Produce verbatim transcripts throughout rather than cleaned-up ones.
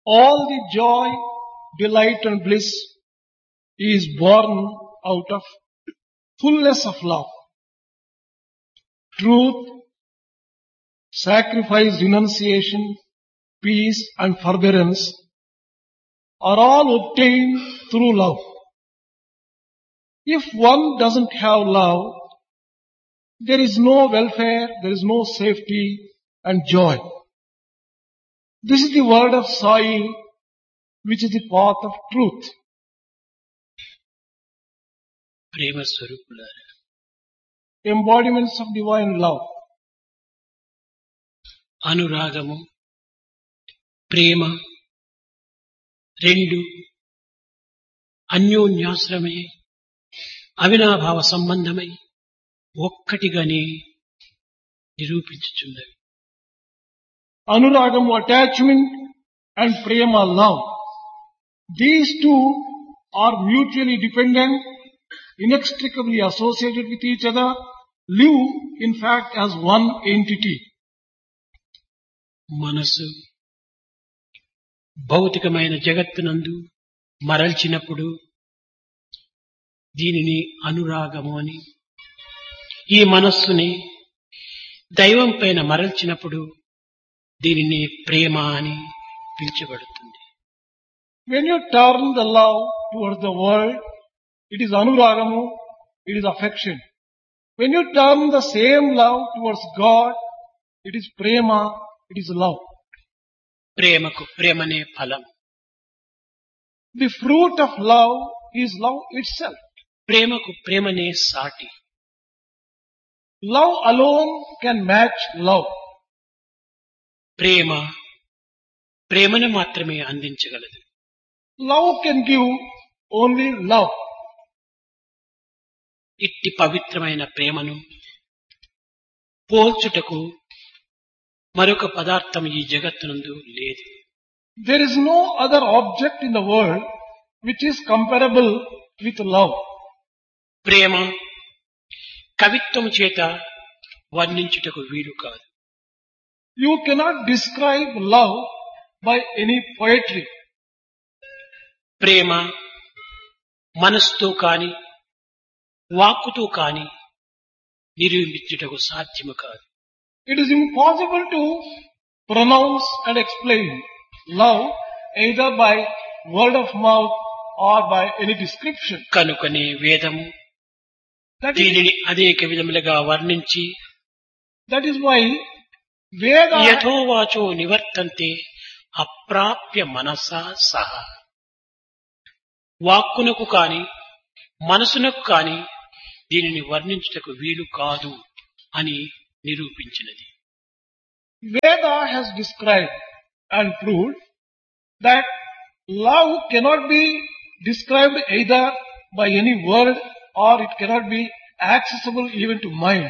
All the joy, delight and bliss is born out of fullness of love. Truth, sacrifice, renunciation, peace and forbearance are all obtained through love. If one doesn't have love, there is no welfare, there is no safety and joy. This is the word of Sai, which is the path of truth. ప్రేమ స్వరూపులారా, Embodiments of divine love. అనురాగము, ప్రేమ రెండు అన్యోన్యాశ్రమే అవినాభావ సంబంధమై ఒక్కటిగానే నిరూపించుచున్నవి. Anuragam, attachment and prema, love. These two are mutually dependent, inextricably associated with each other, live in fact as one entity. మనసు భౌతికమైన జగత్తునందు మరల్చినప్పుడు దీనిని అనురాగము అని, ఈ మనస్సుని దైవం పైన మరల్చినప్పుడు దీనిని ప్రేమ అని పిలుచబడుతుంది. When you turn the love towards the world, it is anuragamu, it is affection. When you turn the same love towards God, it is prema, it is love. ప్రేమకు ప్రేమనే ఫలం. The fruit of love is love itself. ప్రేమకు ప్రేమనే సాటి. Love alone can match love. ప్రేమ ప్రేమను మాత్రమే అందించగలదు. Love can give only love. ఇట్టి పవిత్రమైన ప్రేమను పోల్చుటకు మరొక పదార్థం ఈ జగత్తునందు లేదు. There is no other object in the world which is comparable with love. ప్రేమ కవిత్వం చేత వర్ణించుటకు వీలు కాదు. You cannot describe love by any poetry. ప్రేమ మనస్సుతో కాని వాక్కుతో కాని నిరూపించుటకు సాధ్యము కాదు. It is impossible to pronounce and explain love either by word of mouth or by any description. కనుకనే వేదము That దీనిని is, అనేక విధములుగా వర్ణించి that is why Veda, యథోవాచో నివర్తంతే అప్రాప్య మనసా సహ. వాక్కునకు కాని మనసునకు కాని దీనిని వర్ణించుటకు వీలు కాదు అని నిరూపించినది. Veda has described and proved that love cannot be described either by any word or it cannot be accessible even to mind.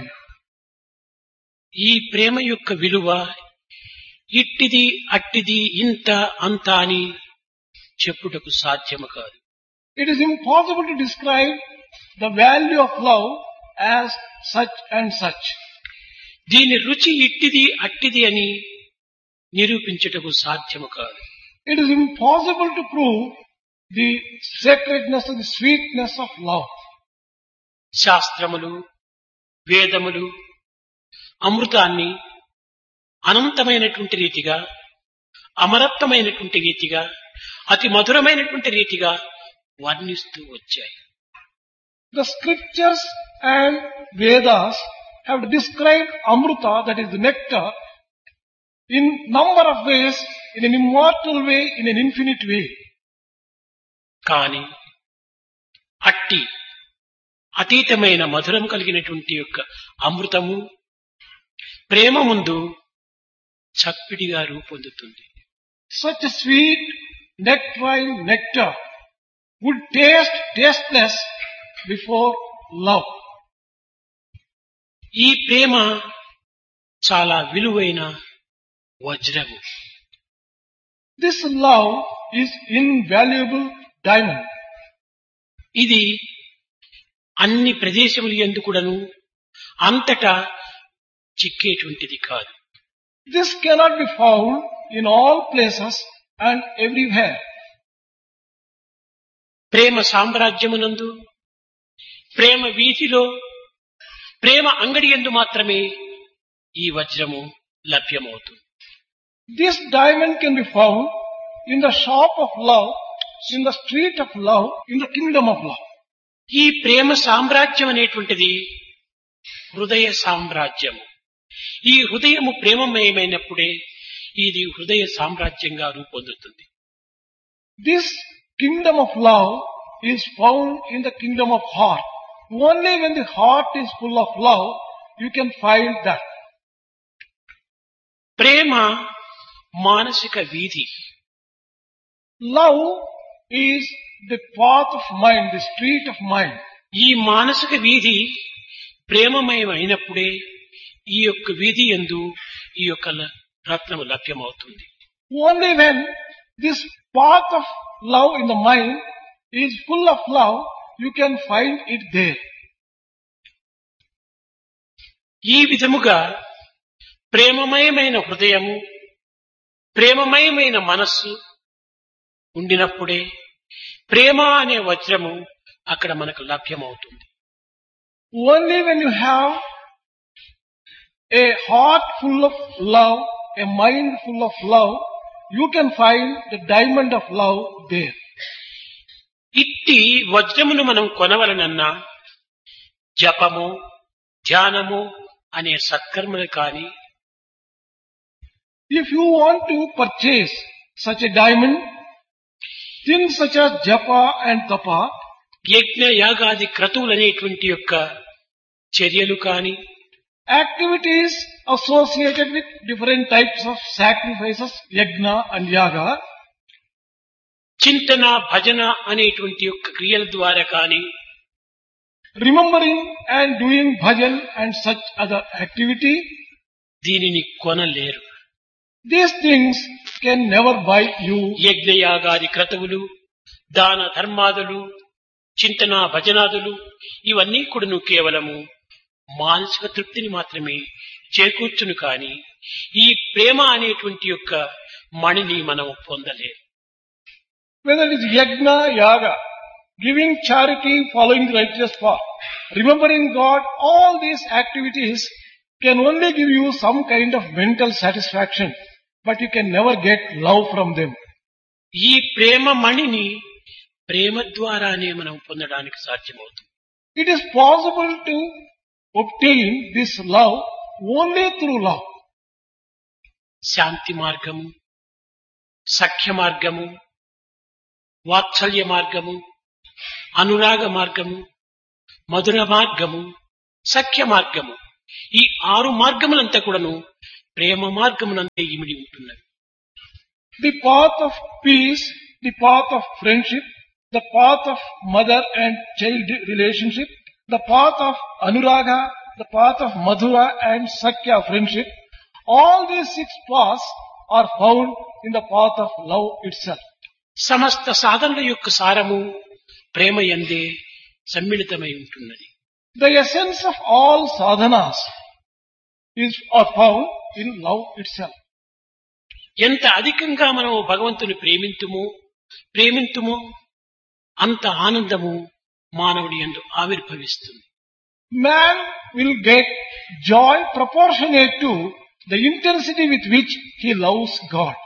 ఈ ప్రేమ యొక్క విలువ ఇట్టిది అట్టిది ఇంత అంత అని చెప్పుటకు సాధ్యము కాదు. It is impossible to describe the value of love as such and such. దీని రుచి ఇట్టిది అట్టిది అని నిరూపించుటకు సాధ్యము కాదు. It is impossible to prove the sacredness and the sweetness of love. శాస్త్రములు వేదములు అమృతాన్ని అనంతమైనటువంటి రీతిగా, అమరత్వమైనటువంటి రీతిగా, అతి మధురమైనటువంటి రీతిగా వర్ణిస్తూ వచ్చాయి. The scriptures and Vedas have described Amrita, that is the nectar, in number of ways, in an immortal way, in an infinite way. కానీ అట్టి అతీతమైన మధురం కలిగినటువంటి యొక్క అమృతము ప్రేమ ముందు చప్పిడిగా రూపొందుతుంది. Such a sweet nectarine nectar would taste tasteless before love. ఈ ప్రేమ చాలా విలువైన వజ్రము. This love is invaluable diamond. ఇది అన్ని ప్రదేశములు యందు కూడాను అంతటా చిక్కేటువంటిది కాదు. This cannot be found in all places and everywhere. ప్రేమ సామ్రాజ్యమునందు, ప్రేమ వీధిలో, ప్రేమ అంగడి యందు మాత్రమే ఈ వజ్రము లభ్యమవుతుంది. This diamond can be found in the shop of love, in the street of love, in the kingdom of love. ఈ ప్రేమ సామ్రాజ్యం అనేటువంటిది హృదయ సామ్రాజ్యము. ఈ హృదయము ప్రేమమయమైనప్పుడే ఇది హృదయ సామ్రాజ్యంగా రూపొందుతుంది. This kingdom of love is found in the kingdom of heart. Only when the heart is full of love, you can find that. ప్రేమ మానసిక వీధి. Love is the path of mind, the street of mind. ఈ మానసిక వీధి ప్రేమమయమైనప్పుడే ఈ యొక్క వీధి యందు ఈ యొక్క ల- రత్నము లభ్యమవుతుంది. Only when this path of love in the mind is full of love, you can find it there. ఈ విధముగా ప్రేమమయమైన హృదయము, ప్రేమమయమైన మనస్సు ఉండినప్పుడే ప్రేమ అనే వజ్రము అక్కడ మనకు లభ్యమవుతుంది. Only when you have a heart full of love, a mind full of love, you can find the diamond of love there. ఇట్టి వజ్రమును మనం కొనవలనన్నా జపము, ధ్యానము అనే సత్కర్మలు కాని, If you want to purchase such a diamond, things such as japa and tapa, యజ్ఞ యాగాది క్రతువులనేటువంటి యొక్క చర్యలు కాని, activities associated with different types of sacrifices, yajna and yaga, చింతన భజన అనేటువంటి యొక్క క్రియల ద్వారా కాని, remembering and doing bhajan and such other activity, దీనిని కొనలేరు. these things can never buy you. యజ్ఞయాగాది క్రతువులు, దాన ధర్మాదులు, చింతన భజనాదులు ఇవన్నీ కూడాను కేవలము మానసిక తృప్తిని మాత్రమే చేకూర్చును కాని ఈ ప్రేమ అనేటువంటి యొక్క మణిని మనం పొందలేము. Whether it is yajna, yaga, giving charity, following the righteous path, remembering God, all these activities can only give you some kind of mental satisfaction, but you can never get love from them. ఈ ప్రేమ మణిని ప్రేమ ద్వారానే మనం పొందడానికి సాధ్యమవుతుంది. It is possible to obtain this love only through love. శాంతి మార్గము, సఖ్య మార్గము, వాత్సల్య మార్గము, అనురాగ మార్గము, మధుర మార్గము, సఖ్య మార్గము, ఈ ఆరు మార్గములంతా కూడాను ప్రేమ మార్గమునంతే ఇమిడి ఉంటున్నవి. The path of peace, the path of friendship, the path of mother and child relationship, the path of anuraga, the path of madhura and sakya friendship, all these six paths are found in the path of love itself. సమస్త సాధనల యొక్క సారము ప్రేమ యందే సమ్మిళితమై ఉంటున్నది. The essence of all sadhanas is are found in love itself. ఎంత అధికంగా మనము భగవంతుని ప్రేమింతుమో ప్రేమింతుమో అంత ఆనందము మానవుడి యందు ఆవిర్భవిస్తుంది. Man will get joy proportionate to the intensity with which he loves God.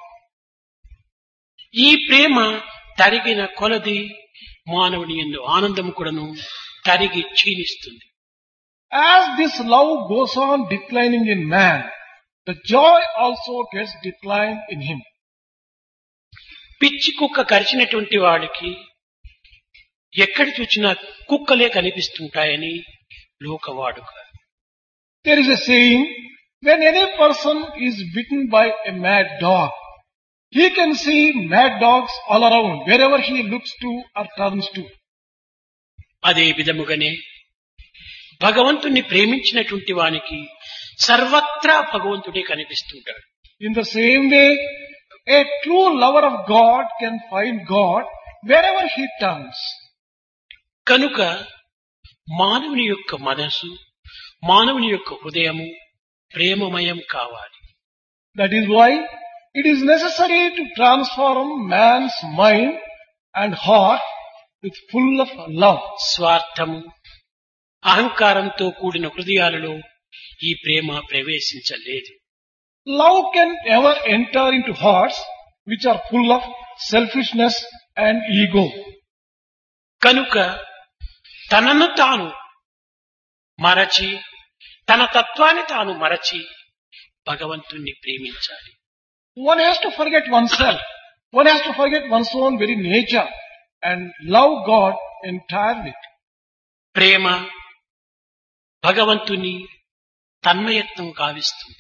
ఈ ప్రేమ తరిగిన కొలది మానవుని యందు ఆనందము కూడాను తరిగి క్షీణిస్తుంది. As this love goes on declining in man, the joy also gets declined in him. పిచ్చి కుక్క కరిచినటువంటి వాడికి ఎక్కడి చూచినా కుక్కలే కనిపిస్తుంటాయని లోకవాడుక. There is a saying, when any person is bitten by a mad dog, he can see mad dogs all around, wherever he looks to or turns to. అదే విధముగానే భగవంతుణ్ణి ప్రేమించినటువంటి వానికి సర్వత్రా భగవంతుడే కనిపిస్తుంటాడు. In the same way, a true lover of God can find God wherever he turns. కనుక మానవుని యొక్క మనసు, మానవుని యొక్క హృదయము ప్రేమమయం కావాలి. That is why it is necessary to transform man's mind and heart with full of love. స్వార్థము అహంకారంతో కూడిన హృదయాలలో ఈ ప్రేమ ప్రవేశించలేదు. Love can never enter into hearts which are full of selfishness and ego. కనుక తనను తాను మరచి తన తత్వాన్ని తాను మరచి భగవంతుణ్ణి ప్రేమించాలి. One has to forget oneself. One has to forget one's own very nature and love God entirely. ప్రేమ భగవంతుని తన్మయత్వం కావిస్తుంది.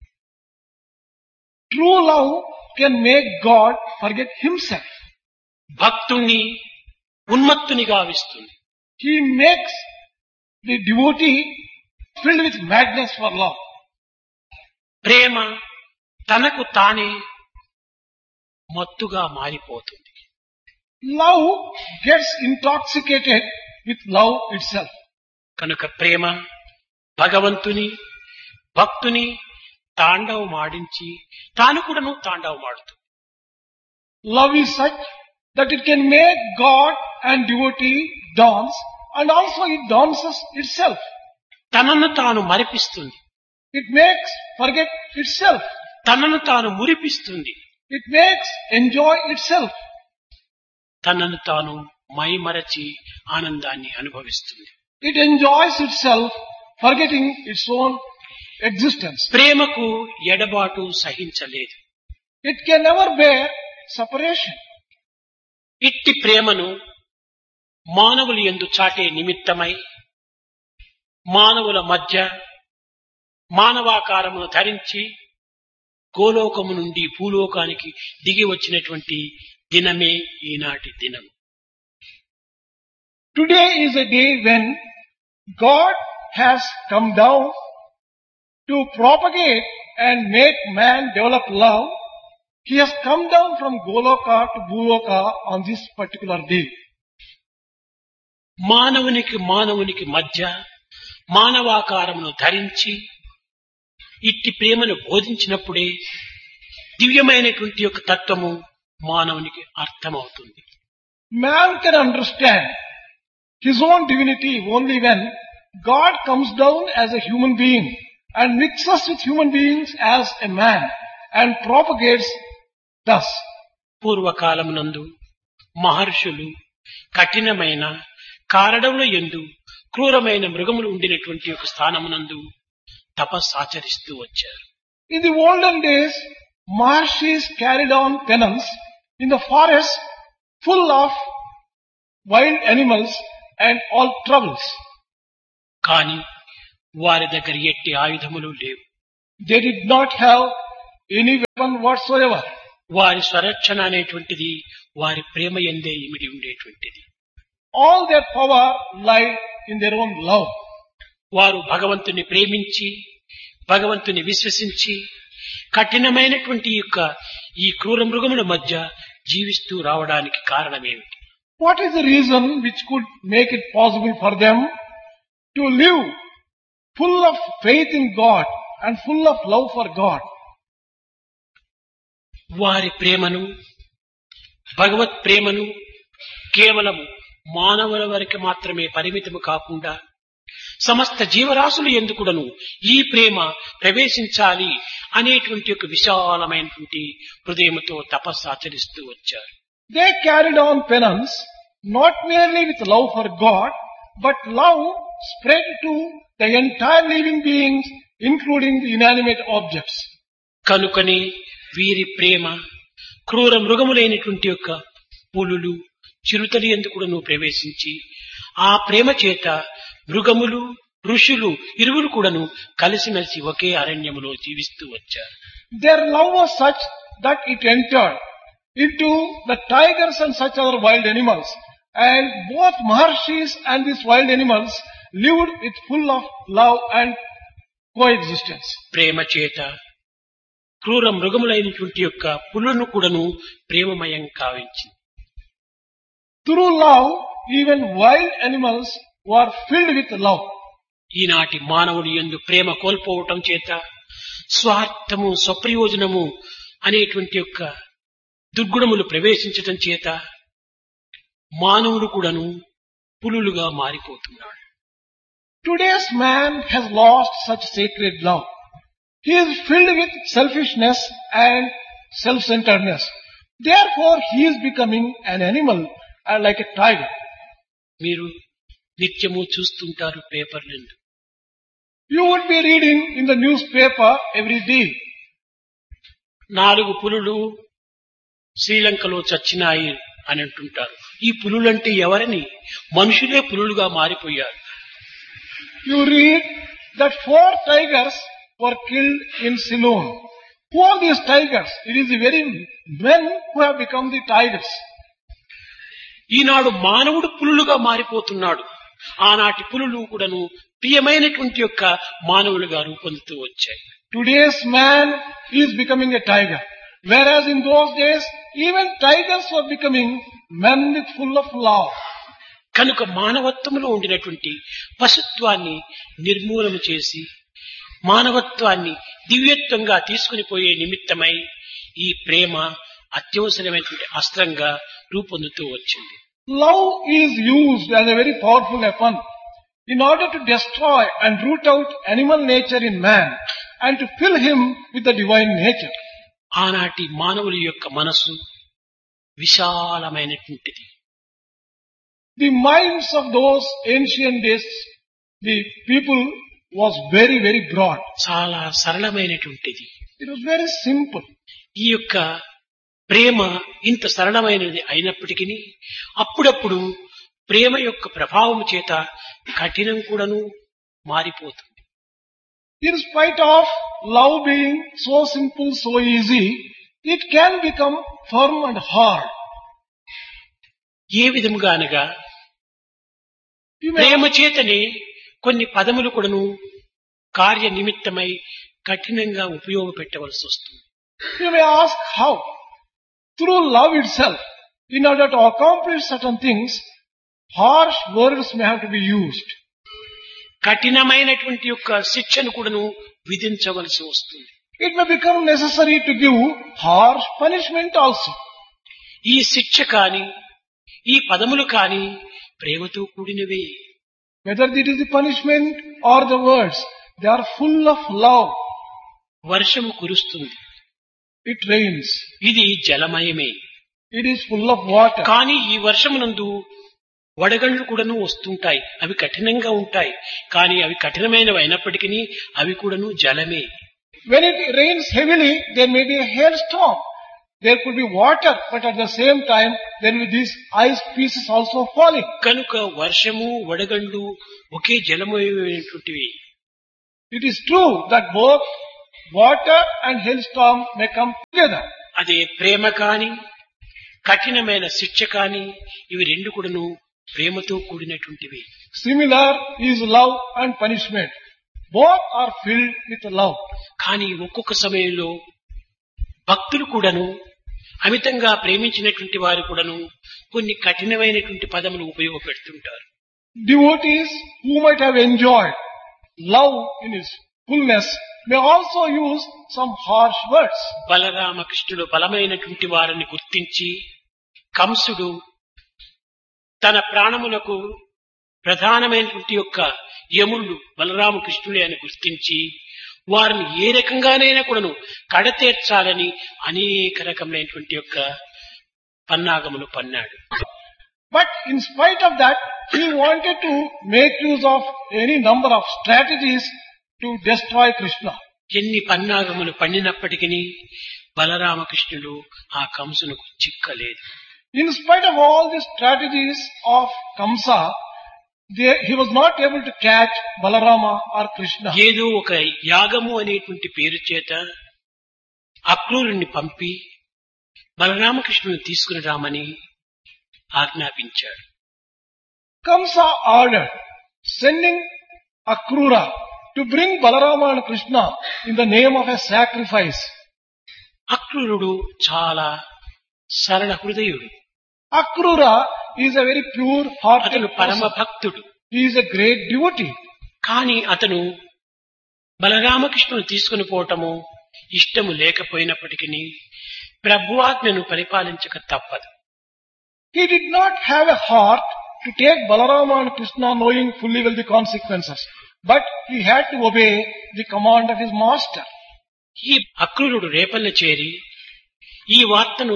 True love can make God forget himself. భక్తుణ్ణి ఉన్మత్తుని గావిస్తుంది. He makes the devotee filled with madness for love. ప్రేమ తనకు తానే మత్తుగా మారిపోతుంది. Love gets intoxicated with love itself. కనుక ప్రేమ భగవంతుని భక్తుని తాండవమాడించి తాను కూడాను తాండవమాడుతుంది. Love is such that it can make God and devotee dance, and also it dances itself. తనను తాను మరిపిస్తుంది. It makes forget itself. తనను తాను మురిపిస్తుంది. It makes enjoy itself. తనను తాను మైమరచి ఆనందాన్ని అనుభవిస్తుంది. It enjoys itself, forgetting its own existence. ప్రేమకు ఎడబాటు సహించలేదు. It can never bear separation. ఇట్టి ప్రేమను మానవులు యందు చాటే నిమిత్తమై మానవుల మధ్య మానవాకారమును ధరించి గోలోకము నుండి భూలోకానికి దిగి వచ్చినటువంటి దినమే ఈనాటి దినం. Today is a day when God has come down to propagate and make man develop love. He has come down from Goloka to Bhuloka on this particular day. మానవునికి మానవునికి మధ్య మానవాకారమును ధరించి ఇట్టి ప్రేమను బోధించినప్పుడే దివ్యమైనటువంటి యొక్క తత్వము మానవునికి అర్థమవుతుంది. Man can understand his own divinity only when God comes down as a human being and mixes with human beings as a man and propagates thus. పూర్వకాలమునందు మహర్షులు కఠినమైన కారడముల యందు క్రూరమైన మృగములు ఉండినటువంటి ఒక స్థానమునందు తపస్సు ఆచరిస్తూ వచ్చారు. In the olden days, Maharshis carried on penance in the forest full of wild animals and all troubles. కానీ వారి దగ్గర ఎట్టి ఆయుధములు లేవు. They did not have any weapon whatsoever. వారి స్వరక్షణ అనేటువంటిది వారి ప్రేమ యందే ఇమిడి ఉండేటువంటిది. All their power lied in their own love. వారు భగవంతుని ప్రేమించి భగవంతుని విశ్వసించి కఠినమైనటువంటి యొక్క ఈ క్రూర మృగముల మధ్య జీవిస్తూ రావడానికి కారణమేమిటి? What is the reason which could make it possible for them to live full of faith in God and full of love for God? వారి ప్రేమను భగవత్ ప్రేమను కేవలం మానవుల వరకు మాత్రమే పరిమితము కాకుండా సమస్త జీవరాశులు ఎందుకుడను ఈ ప్రేమ ప్రవేశించాలి అనేటువంటి ఒక విశాలమైనటువంటి హృదయంతో తపస్సు ఆచరిస్తూ వచ్చారు. They carried on penance not merely with love for God, but love spread to the entire living beings, including the inanimate objects. కనుకనే వీరి ప్రేమ క్రూర మృగములైనటువంటి యొక్క పులులు చిరుతలు ఎందుకుడను ప్రవేశించి ఆ ప్రేమ చేత మృగములు ఋషులు ఇరువురు కూడాను కలిసిమెలిసి ఒకే అరణ్యములో జీవిస్తూ వచ్చారు. Their love was such that it entered into the tigers and such other wild animals, and both Maharshis and these wild animals lived with full of love and coexistence. ప్రేమ చేత క్రూర మృగములైనటువంటి యొక్క పులులను కూడాను ప్రేమమయం కావించింది. Through love, even wild animals were filled with love. ఈనాటి మానవుని యందు ప్రేమ కోల్పోవటం చేత స్వార్థము స్వప్రయోజనము అనేటువంటి యొక్క దుర్గుణములు ప్రవేశించటం చేత మానవుడు కూడాను పులులుగా మారిపోతున్నాడు. Today's man has lost such sacred love. He is filled with selfishness and self-centeredness. Therefore, he is becoming an animal uh, like a tiger. మీరు నిత్యము చూస్తుంటారు పేపర్లను. You would be reading in the newspaper every day. నాలుగు పులులు శ్రీలంకలో చచ్చినాయి అని అంటుంటారు. ఈ పులులంటే ఎవరని? మనుషులే పులులుగా మారిపోయారు. You read that four tigers were killed in Ceylon. Who are these tigers? It is the very men who have become the tigers. ఈనాడు మానవుడు పులులుగా మారిపోతున్నాడు. ఆనాటి పులులు కూడాను ప్రియమైనటువంటి యొక్క మానవులుగా రూపొందుతూ వచ్చాయి. Today's man is becoming a tiger. Whereas in those days, even tigers were becoming men with full of love. కనుక మానవత్వంలో ఉండినటువంటి పశుత్వాన్ని నిర్మూలన చేసి మానవత్వాన్ని దివ్యత్వంగా తీసుకుని పోయే నిమిత్తమై ఈ ప్రేమ అత్యవసరమైనటువంటి అస్త్రంగా రూపొందుతూ వచ్చింది. Love is used as a very powerful weapon in order to destroy and root out animal nature in man and to fill him with the divine nature. ఆనాటి మానవుల యొక్క మనసు విశాలమైనటువంటిది. The minds of those ancient days, the people was very, very broad. చాలా సరళమైనటువంటిది. It was very simple. ఈ యొక్క ప్రేమ ఇంత సరళమైనది అయినప్పటికీ అప్పుడప్పుడు ప్రేమ యొక్క ప్రభావం చేత కఠినం కూడాను మారిపోతుంది. In spite of love being so simple, so easy, it can become firm and hard. ఏ విధముగా అనగా You may, ప్రేమ చేతనే కొన్ని పదములు కూడాను కార్య నిమిత్తమై కఠినంగా ఉపయోగపెట్టవలసి వస్తుంది. you may ask how. Through love itself, in order to accomplish certain things, harsh words may have to be used. కఠినమైనటువంటి యొక్క శిక్షను కూడాను విధించవలసి వస్తుంది. It may become necessary to give harsh punishment also. ఈ శిక్ష కాని ఈ పదములు కాని ప్రేమతో కూడినవే. Whether it is the punishment or the words, they are full of love. వర్షము కురుస్తుంది. It rains. ఇది జలమయమే. It is full of water. కానీ ఈ వర్షమునందు వడగళ్ళు కూడాను వస్తుంటాయి. అవి కఠినంగా ఉంటాయి. కానీ అవి కఠినమైనవి అయినప్పటికీ అవి కూడాను జలమే. When it rains heavily, there may be a hailstorm. There could be water, but at the same time, there will be these ice pieces also falling. కనుక వర్షము వడగళ్ళు ఒకే జలమయమైనటువంటివి. It is true that both water and hailstorm may come together. అదే ప్రేమ కాని కఠినమైన శిక్ష కాని ఇవి రెండు కూడాను ప్రేమతో కూడినటువంటివి. Similar is love and punishment. Both are filled with love. కానీ ఒక్కొక్క సమయంలో భక్తులు కూడాను అమితంగా ప్రేమించినటువంటి వారు కూడాను కొన్ని కఠినమైనటువంటి పదములు ఉపయోగపెడుతుంటారు. Devotees who might have enjoyed love in its fullness may also use some harsh words. బలరామకృష్ణుడు బలమైనటువంటి వారిని గుర్తించి కంసుడు తన ప్రాణములకు ప్రధానమైనటువంటి యొక్క యముళ్ళు బలరామకృష్ణుడే అని గుర్తించి వారిని ఏ రకంగానైనా కూడాను కడతేర్చాలని అనేక రకమైనటువంటి యొక్క పన్నాగములు పన్నాడు. But in spite of that, he wanted to make use of any number of strategies to destroy Krishna. ఎన్ని పన్నాగములు పండినప్పటికీ బలరామకృష్ణుడు ఆ కంసునకు చిక్కలేదు. In spite of all the strategies of Kamsa, they, he was not able to catch Balarama or Krishna. ఏదో ఒక యాగము అనేటువంటి పేరు చేత అక్రూరుణ్ణి పంపి బలరామకృష్ణుని తీసుకుని రామని ఆజ్ఞాపించాడు. Kamsa ordered sending Akrura to bring Balarama and Krishna in the name of a sacrifice. అక్రూరుడు చాలా సరళ హృదయుడు. Akrura is a very pure hearted అతను పరమ person. భక్తుడు. He is a great devotee. కానీ అతను బలరామకృష్ణుని తీసుకుని పోవటము ఇష్టము లేకపోయినప్పటికీ ప్రభువాజ్ఞను పరిపాలించక తప్పదు. He did not have a heart to take Balarama and Krishna knowing fully well the consequences. But he had to obey the command of his master. ఈ అక్రూరుడు రేపల్లె చేరి ఈ వార్తను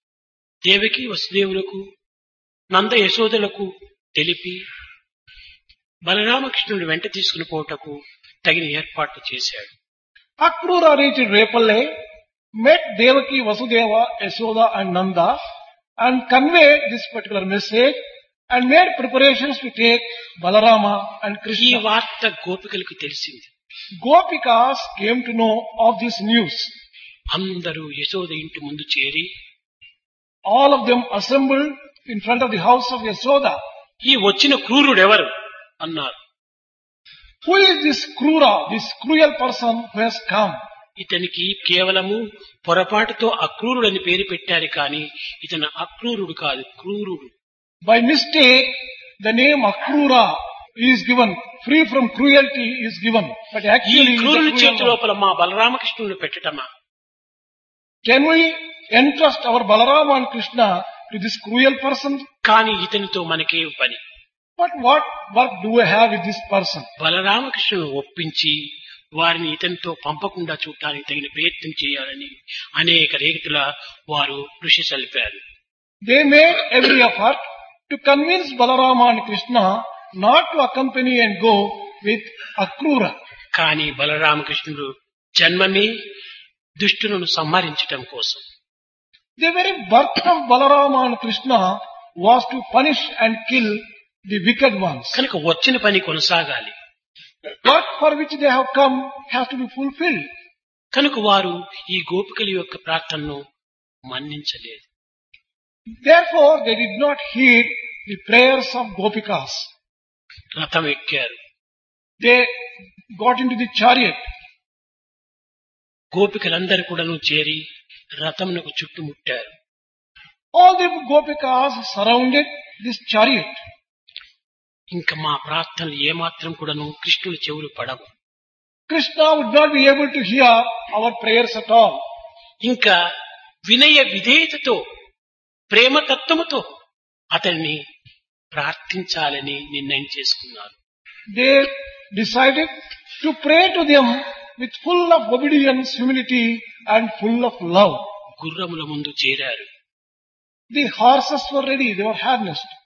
దేవకి వసుదేవులకు నంద యశోదలకు తెలిపి బలరామకృష్ణుడు వెంట తీసుకుని పోవటకు తగిన ఏర్పాట్లు చేశాడు. Akrura reached Repalle, met Devaki, Vasudeva, Yashoda and Nanda and conveyed this particular message and made preparations to take Balarama and ఈ Krishna. వార్త గోపికలకు తెలిసింది. Gopikas came to know of this news. అందరూ యశోద ఇంటి ముందు చేరి All of them assembled in front of the house of Yashoda. ఈ వచ్చిన క్రూరుడెవరు అన్నారు. Who is this Krura, this cruel person who has come? ఇతనికి కేవలము పొరపాటుతో అక్రూరుడని పేరు పెట్టారు కానీ ఇతను అక్రూరుడు కాదు, క్రూరుడు. By mistake, the name Akrura is given, free from cruelty is given. But ఈ actually, he is క్రూరుని a చేతి cruel one. లోపల మా బలరామకృష్ణుని పెట్టటమా? Can we entrust our Balarama and Krishna to this cruel person? కానీ ఇతనితో మనకే పని. But what work do we have with this person? బలరామకృష్ణుని ఒప్పించి వారిని ఇతనితో పంపకుండా చూడటానికి తగిన ప్రయత్నం చేయాలని అనేక రీతుల వారు కృషి సల్పారు. They made every effort to convince Balarama and Krishna not to accompany and go with Akrura. కానీ బలరామకృష్ణుడు జన్మమే దుష్టులను సంహరించటం కోసం. The very birth of Balarama and Krishna was to punish and kill the wicked ones. కనుక వచ్చిన పని కొనసాగాలి. Work for which they have come has to be fulfilled. కనుక వారు ఈ గోపికల యొక్క ప్రార్థనను మన్నించలేదు. Therefore, they did not heed the prayers of Gopikas. రథం ఎక్కారు. They got into the chariot. గోపికలందరూ కూడాను చేరి రథమునకు చుట్టుముట్టారు. All the Gopikas surrounded this chariot. ఇంకా మా ప్రార్థనలు ఏమాత్రం కూడాను కృష్ణుని చెవులు పడవు. Krishna would not be able to hear our prayers at all. ఇంకా వినయ విధేయతతో ప్రేమతత్వముతో అతన్ని ప్రార్థించాలని నిర్ణయం చేసుకున్నారు. They decided to pray to them with full of obedience, humility and full of love. గుర్రముల ముందు చేరారు. The horses were ready, they were harnessed.